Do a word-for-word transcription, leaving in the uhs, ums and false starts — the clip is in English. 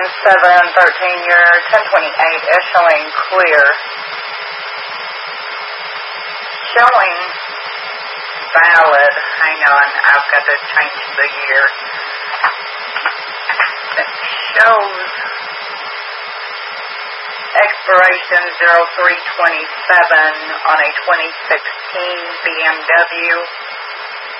seven thirteen, your ten twenty-eight is showing clear. Showing valid. Hang on, I've got to change the year. It shows expiration zero three twenty-seven on a twenty sixteen B M W.